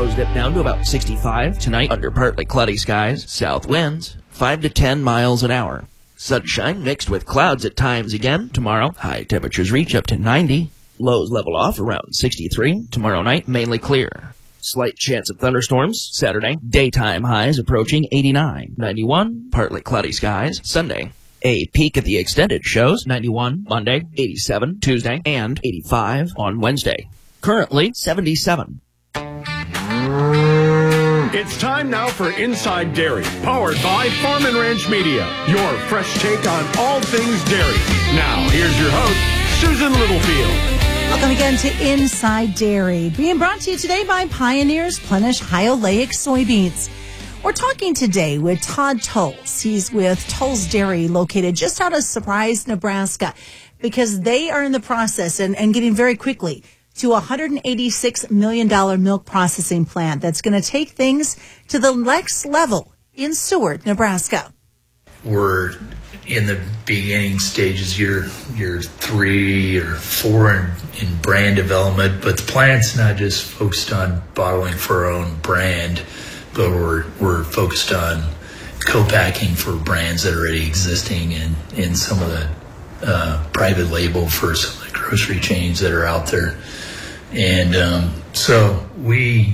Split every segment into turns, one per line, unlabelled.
Lows dip down to about 65. Tonight, under partly cloudy skies. South winds, 5 to 10 miles an hour. Sunshine mixed with clouds at times again. Tomorrow, high temperatures reach up to 90. Lows level off around 63. Tomorrow night, mainly clear. Slight chance of thunderstorms. Saturday, daytime highs approaching 89. 91, partly cloudy skies. Sunday, a peak at the extended shows. 91 Monday, 87 Tuesday, and 85 on Wednesday. Currently, 77.
It's time now for Inside Dairy, powered by Farm and Ranch Media, your fresh take on all things dairy. Now, here's your host, Susan Littlefield.
Welcome again to Inside Dairy, being brought to you today by Pioneer's Plenish High Oleic Soybeans. We're talking today with Todd Tolles. He's with Tolles Dairy, located just out of Surprise, Nebraska, because they are in the process and getting very quickly to a $186 million milk processing plant that's going to take things to the next level in Seward, Nebraska.
We're in the beginning stages, year 3 or 4 in brand development, but the plant's not just focused on bottling for our own brand, but we're focused on co-packing for brands that are already existing in some of the private label for some of the grocery chains that are out there. And so we,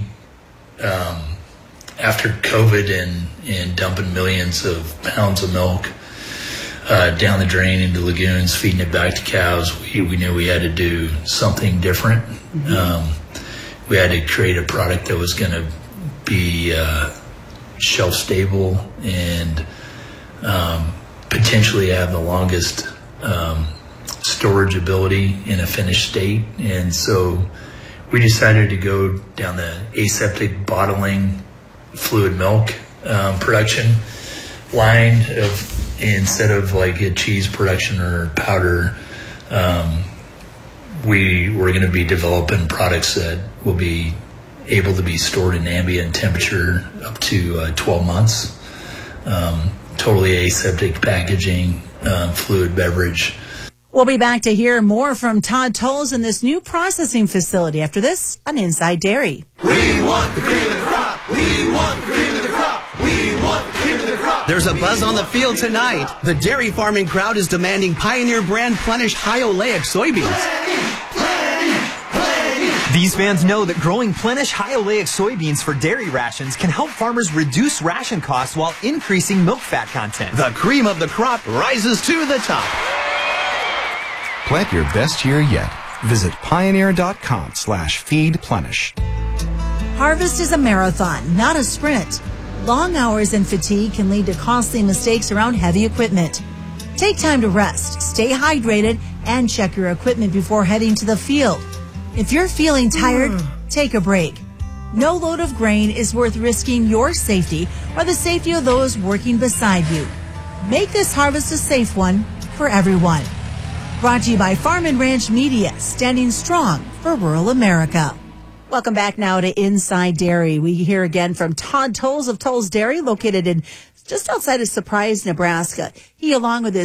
after COVID and dumping millions of pounds of milk down the drain into lagoons, feeding it back to cows, we knew we had to do something different. We had to create a product that was going to be shelf stable and potentially have the longest storage ability in a finished state. And so we decided to go down the aseptic bottling fluid milk production line instead of like a cheese production or powder. We were going to be developing products that will be able to be stored in ambient temperature up to 12 months. Totally aseptic packaging, fluid beverage.
We'll be back to hear more from Todd Tolles in this new processing facility after this on Inside Dairy.
We want the cream of the crop. We want the cream of the crop. We want the cream of the crop.
There's a buzz on the field tonight. The dairy farming crowd is demanding Pioneer brand Plenish High Oleic Soybeans.
These fans know that growing Plenish High Oleic soybeans for dairy rations can help farmers reduce ration costs while increasing milk fat content.
The cream of the crop rises to the top.
Plant your best year yet. Visit pioneer.com/feedplenish.
Harvest is a marathon, not a sprint. Long hours and fatigue can lead to costly mistakes around heavy equipment. Take time to rest, stay hydrated, and check your equipment before heading to the field. If you're feeling tired, take a break. No load of grain is worth risking your safety or the safety of those working beside you. Make this harvest a safe one for everyone. Brought to you by Farm and Ranch Media, standing strong for rural America. Welcome back now to Inside Dairy. We hear again from Todd Tolles of Tolles Dairy, located in just outside of Surprise, Nebraska. He, along with his